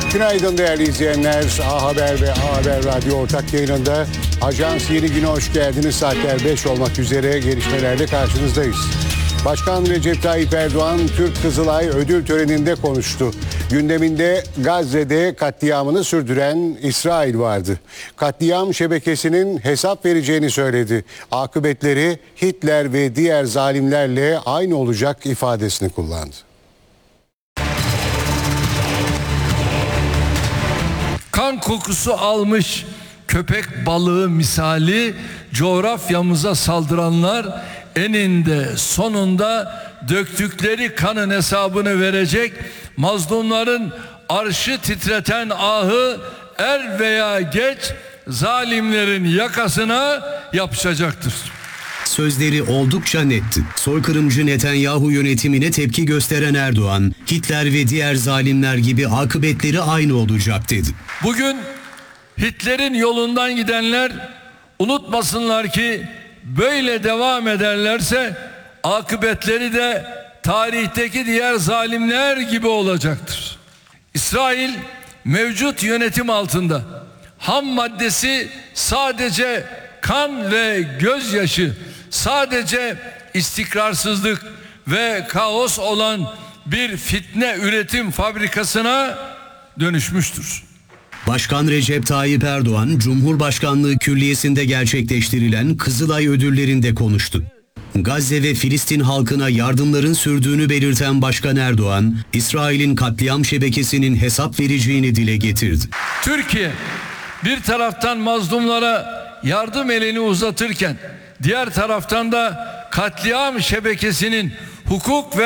Günaydın değerli izleyenler. A Haber ve A Haber Radyo ortak yayınında Ajans Yeni Gün'e hoş geldiniz. Saatler 5 olmak üzere gelişmelerle karşınızdayız. Başkan Recep Tayyip Erdoğan Türk Kızılay ödül töreninde konuştu. Gündeminde Gazze'de katliamını sürdüren İsrail vardı. Katliam şebekesinin hesap vereceğini söyledi. Akıbetleri Hitler ve diğer zalimlerle aynı olacak ifadesini kullandı. Kan kokusu almış köpek balığı misali coğrafyamıza saldıranlar eninde sonunda döktükleri kanın hesabını verecek. Mazlumların arşı titreten ahı er veya geç zalimlerin yakasına yapışacaktır. Sözleri oldukça netti. Soykırımcı Netanyahu yönetimine tepki gösteren Erdoğan, Hitler ve diğer zalimler gibi akıbetleri aynı olacak dedi. Bugün Hitler'in yolundan gidenler unutmasınlar ki böyle devam ederlerse akıbetleri de tarihteki diğer zalimler gibi olacaktır. İsrail mevcut yönetim altında ham maddesi sadece kan ve gözyaşı, sadece istikrarsızlık ve kaos olan bir fitne üretim fabrikasına dönüşmüştür. Başkan Recep Tayyip Erdoğan, Cumhurbaşkanlığı Külliyesi'nde gerçekleştirilen Kızılay ödüllerinde konuştu. Gazze ve Filistin halkına yardımların sürdüğünü belirten Başkan Erdoğan, İsrail'in katliam şebekesinin hesap vereceğini dile getirdi. Türkiye bir taraftan mazlumlara yardım elini uzatırken diğer taraftan da katliam şebekesinin hukuk ve